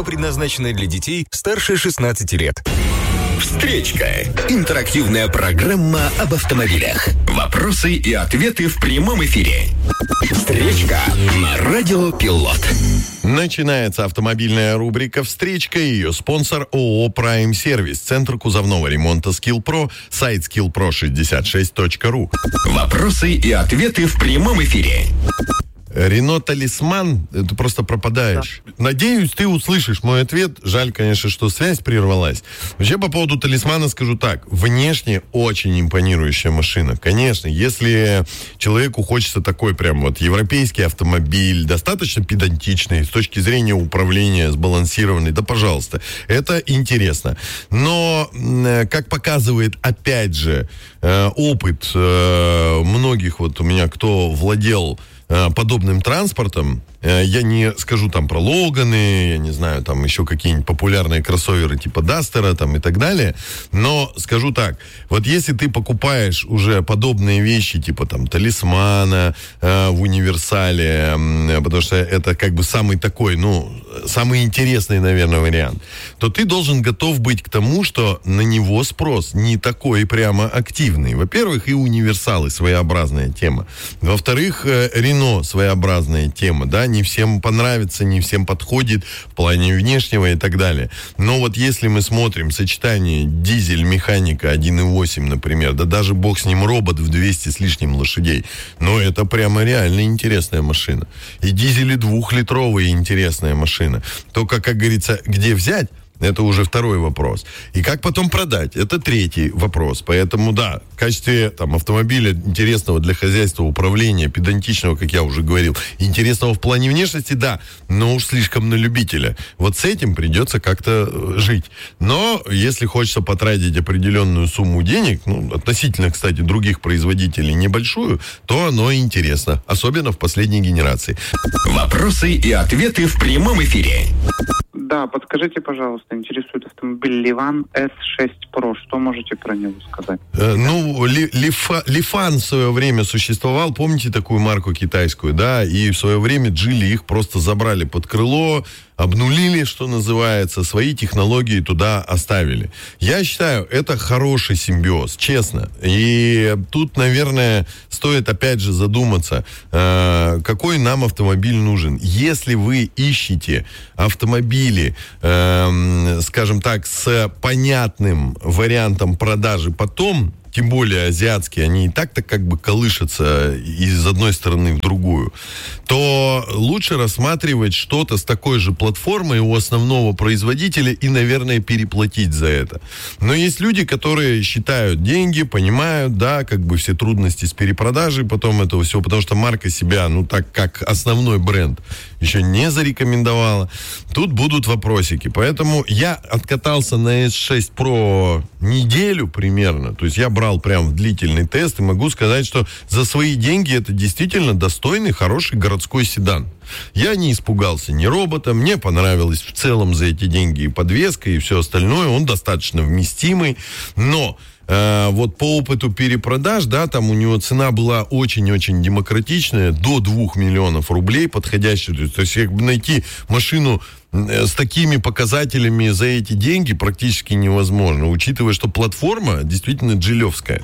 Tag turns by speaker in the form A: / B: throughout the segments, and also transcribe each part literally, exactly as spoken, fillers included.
A: Программа предназначена для детей старше шестнадцати лет.
B: Встречка. Интерактивная программа об автомобилях. Вопросы и ответы в прямом эфире. Встречка на Радио Пилот.
C: Начинается автомобильная рубрика «Встречка». Ее спонсор ООО «Прайм Сервис», Центр кузовного ремонта «Скилл-Про», сайт скилл про шестьдесят шесть точка ру.
B: Вопросы и ответы в прямом эфире.
C: Рено Талисман, ты просто пропадаешь. Да. Надеюсь, ты услышишь мой ответ. Жаль, конечно, что связь прервалась. Вообще, по поводу Талисмана скажу так. Внешне очень импонирующая машина. Конечно, если человеку хочется такой прям вот европейский автомобиль, достаточно педантичный, с точки зрения управления, сбалансированный, да, пожалуйста, это интересно. Но, как показывает, опять же, опыт многих вот у меня, кто владел подобным транспортом, я не скажу там про Логаны, я не знаю, там еще какие-нибудь популярные кроссоверы типа Дастера там и так далее, но скажу так, вот если ты покупаешь уже подобные вещи типа там Талисмана э, в универсале, э, потому что это как бы самый такой, ну, самый интересный, наверное, вариант, то ты должен готов быть к тому, что на него спрос не такой прямо активный. Во-первых, и универсалы своеобразная тема. Во-вторых, э, Рено своеобразная тема, да, не всем понравится, не всем подходит в плане внешнего и так далее. Но вот если мы смотрим сочетание дизель-механика один и восемь, например, да даже бог с ним робот в двести с лишним лошадей, но это прямо реально интересная машина. И дизели двухлитровая интересная машина. Только, как говорится, где взять? Это уже второй вопрос. И как потом продать? Это третий вопрос. Поэтому, да, в качестве там, автомобиля интересного для хозяйства, управления, педантичного, как я уже говорил, интересного в плане внешности, да, но уж слишком на любителя. Вот с этим придется как-то жить. Но если хочется потратить определенную сумму денег, ну, относительно, кстати, других производителей небольшую, то оно интересно. Особенно в последней генерации.
B: Вопросы и ответы в прямом эфире.
D: Да, подскажите, пожалуйста, интересует автомобиль Ливан эс шесть про. Что можете про него сказать?
C: Э, ну, ли, Лифа, Лифан в свое время существовал. Помните такую марку китайскую, да? И в свое время Джили их просто забрали под крыло, обнулили, что называется, свои технологии туда оставили. Я считаю, это хороший симбиоз, честно. И тут, наверное, стоит опять же задуматься, э, какой нам автомобиль нужен. Если вы ищете автомобили, э, скажем так, с понятным вариантом продажи потом, тем более азиатские, они и так-то как бы колышутся из одной стороны в другую, то лучше рассматривать что-то с такой же платформой у основного производителя и, наверное, переплатить за это. Но есть люди, которые считают деньги, понимают, да, как бы все трудности с перепродажей потом этого всего, потому что марка себя, ну так как основной бренд, еще не зарекомендовала. Тут будут вопросики. Поэтому я откатался на эс шесть про неделю примерно, то есть я брал прям в длительный тест и могу сказать, что за свои деньги это действительно достойный, хороший городской седан. Я не испугался ни робота, мне понравилось в целом за эти деньги и подвеска, и все остальное, он достаточно вместимый, но э, вот по опыту перепродаж, да, там у него цена была очень-очень демократичная, до двух миллионов рублей подходящая, то есть как бы найти машину с такими показателями за эти деньги практически невозможно, учитывая, что платформа действительно джилевская.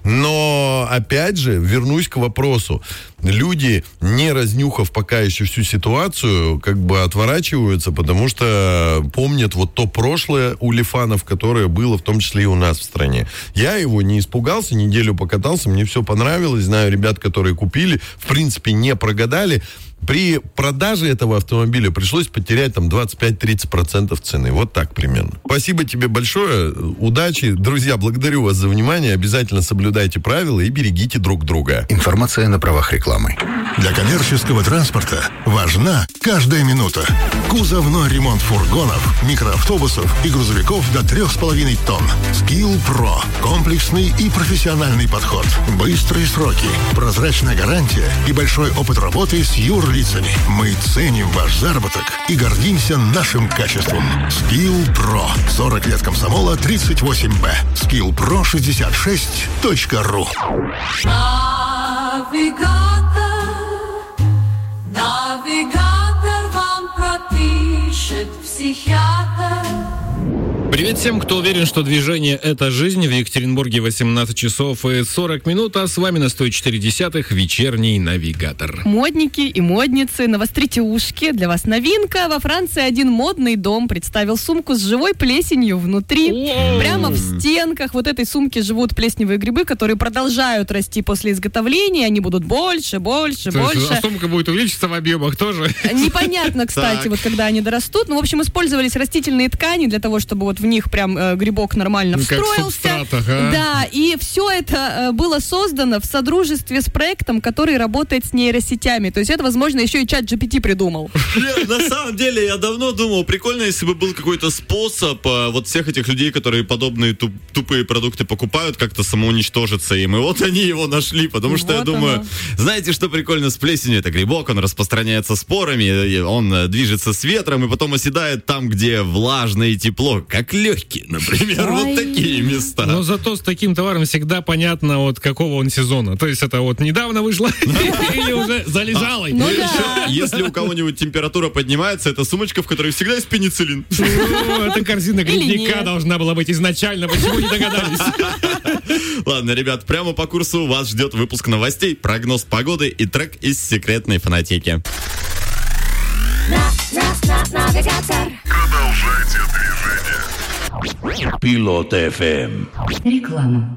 C: Но, опять же, вернусь к вопросу. Люди, не разнюхав пока еще всю ситуацию, как бы отворачиваются, потому что помнят вот то прошлое у Лифанов, которое было в том числе и у нас в стране. Я его не испугался, неделю покатался, мне все понравилось, знаю ребят, которые купили, в принципе, не прогадали. При продаже этого автомобиля пришлось потерять там двадцать пять - тридцать процентов цены. Вот так примерно. Спасибо тебе большое. Удачи. Друзья, благодарю вас за внимание. Обязательно соблюдайте правила и берегите друг друга.
B: Информация на правах рекламы.
E: Для коммерческого транспорта важна каждая минута. Кузовной ремонт фургонов, микроавтобусов и грузовиков до трех с половиной тонн. Скилл-Про. Комплексный и профессиональный подход. Быстрые сроки, прозрачная гарантия и большой опыт работы с юрлицами. Мы ценим ваш заработок и гордимся нашим качеством. Скилл-Про. сорок лет комсомола, тридцать восемь Б. скилл про шестьдесят шесть точка ру.
F: Навигатор, навигатор вам пропишет все. психиатр.
G: Привет всем, кто уверен, что движение – это жизнь. В Екатеринбурге восемнадцать часов и сорок минут, а с вами на сто четыре десятых вечерний навигатор.
H: Модники и модницы, навострите ушки. Для вас новинка. Во Франции один модный дом представил сумку с живой плесенью внутри. О-о-о. Прямо в стенках вот этой сумки живут плесневые грибы, которые продолжают расти после изготовления. Они будут больше, больше,
G: То
H: больше.
G: Есть, а сумка будет увеличиться в объемах тоже?
H: Непонятно, кстати, вот когда они дорастут. Ну, в общем, использовались растительные ткани для того, чтобы вот в них прям э, грибок нормально встроился.
G: Как субстрат, ага.
H: Да, и все это э, было создано в содружестве с проектом, который работает с нейросетями. То есть это, возможно, еще и чат джи пи ти придумал.
I: На самом деле, я давно думал, прикольно, если бы был какой-то способ э, вот всех этих людей, которые подобные туп- тупые продукты покупают, как-то самоуничтожиться им. И вот они его нашли, потому что вот я думаю, оно. Знаете, что прикольно с плесенью? Это грибок, он распространяется спорами, он движется с ветром и потом оседает там, где влажно и тепло, как легкие, например, Ой. Вот такие места.
G: Но зато с таким товаром всегда понятно, вот какого он сезона. То есть это вот недавно вышло или уже залежалый.
H: Ну да.
I: Если у кого-нибудь температура поднимается, это сумочка, в которой всегда есть пенициллин.
G: Эта корзина грибника должна была быть изначально. Почему не догадались?
I: Ладно, ребят, прямо по курсу вас ждет выпуск новостей, прогноз погоды и трек из секретной фонотеки.
F: Продолжайте движение.
B: Пилот эф эм.
F: Реклама.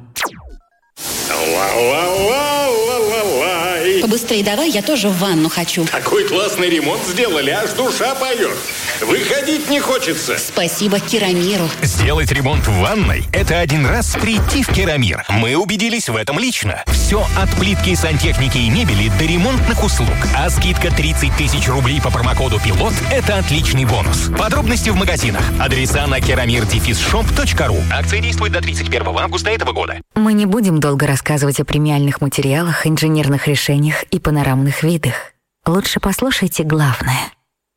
J: Побыстрее давай, я тоже в ванну хочу.
K: Такой классный ремонт сделали, аж душа поет. Выходить не хочется.
J: Спасибо Керамиру.
A: Сделать ремонт в ванной – это один раз прийти в Керамир. Мы убедились в этом лично. Все от плитки, сантехники и мебели до ремонтных услуг. А скидка тридцать тысяч рублей по промокоду «Пилот» – это отличный бонус. Подробности в магазинах. Адреса на керамир дефис шоп точка ру. Акция действует до тридцать первого августа этого года.
L: Мы не будем долго рассказывать о премиальных материалах, инженерных решениях и панорамных видах. Лучше послушайте главное.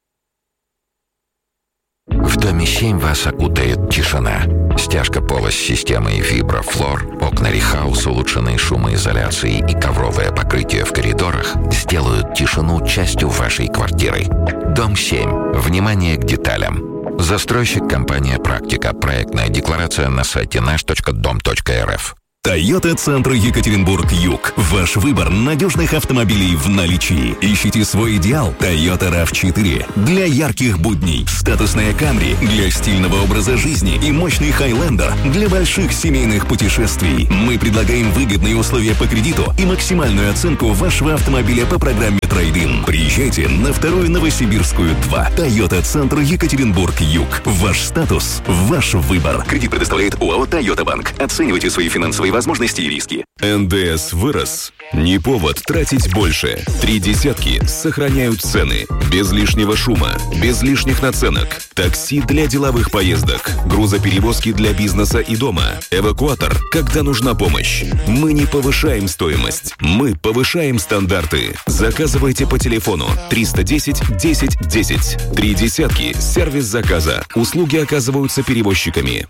M: В доме семь вас окутает тишина. Стяжка пола с системой Vibra-Floor, окна Rehouse, улучшенные шумоизоляцией и ковровое покрытие в коридорах сделают тишину частью вашей квартиры. Дом семь. Внимание к деталям. Застройщик компания «Практика». Проектная декларация на сайте наш точка дом точка эр эф.
B: Тойота Центр Екатеринбург-Юг. Ваш выбор надежных автомобилей в наличии. Ищите свой идеал. Toyota рав четыре. Для ярких будней. Статусная Camry для стильного образа жизни. И мощный Highlander для больших семейных путешествий. Мы предлагаем выгодные условия по кредиту и максимальную оценку вашего автомобиля по программе Трейд-ин. Приезжайте на вторую Новосибирскую два. Тойота Центр Екатеринбург-Юг. Ваш статус, ваш выбор. Кредит предоставляет ОАО «Тойота Банк». Оценивайте свои финансовые возможности и риски.
N: эн дэ эс вырос. Не повод тратить больше. Три десятки сохраняют цены. Без лишнего шума, без лишних наценок. Такси для деловых поездок. Грузоперевозки для бизнеса и дома. Эвакуатор, когда нужна помощь. Мы не повышаем стоимость. Мы повышаем стандарты. Заказывайте по телефону триста десять десять десять. Три десятки. Сервис заказа. Услуги оказываются перевозчиками.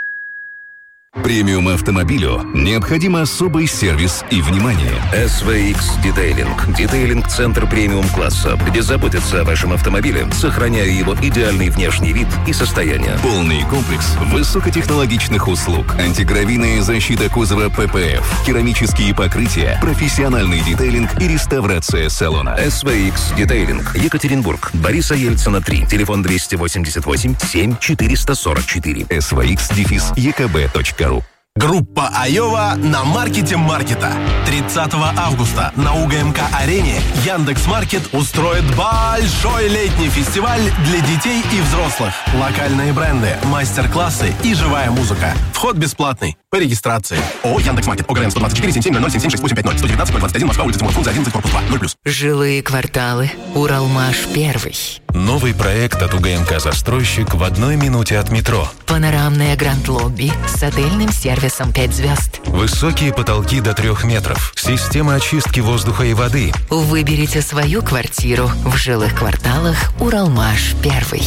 B: Премиум автомобилю необходим особый сервис и внимание.
O: эс ви икс Детейлинг. Детейлинг-центр премиум-класса, где заботятся о вашем автомобиле, сохраняя его идеальный внешний вид и состояние.
B: Полный комплекс высокотехнологичных услуг. Антигравийная защита кузова пэ пэ эф, керамические покрытия, профессиональный детейлинг и реставрация салона.
O: эс ви икс Детейлинг. Екатеринбург. Бориса Ельцина три. Телефон двести восемьдесят восемь семь четыреста сорок четыре.
B: эс ви икс дефис е ка бэ точка ру.
P: Группа Айова на маркете маркета. тридцатого августа на у гэ эм ка-арене Яндекс.Маркет устроит большой летний фестиваль для детей и взрослых. Локальные бренды, мастер-классы и живая музыка. Вход бесплатный. По регистрации. ООО Яндекс.Маркет. ОГРН сто двадцать четыре семь семь ноль ноль семь семь шесть восемь пять ноль. сто девятнадцать ноль двадцать один Москва, улица Тимур Фрунзе одиннадцать, корпус два, ноль плюс.
L: Жилые кварталы. Уралмаш первый.
A: Новый проект от у гэ эм ка «Застройщик» в одной минуте от метро.
L: Панорамное гранд-лобби с отельным сервисом пять звезд.
A: Высокие потолки до трех метров. Система очистки воздуха и воды.
L: Выберите свою квартиру в жилых кварталах Уралмаш первый.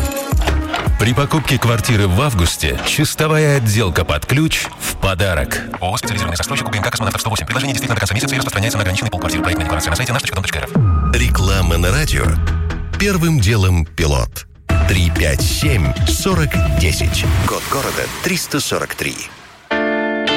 A: При покупке квартиры в августе чистовая отделка под ключ в подарок. ООО «Специализированный застройщик» у гэ эм ка «Космонавтов сто восемь». Предложение действительно до конца месяца и распространяется на ограниченный пол квартир. Проектная декларация на сайте наш точка дом точка эр эф.
E: Реклама на радио. Первым делом пилот. Три
Q: пять семь сорок десять. Код города триста сорок три.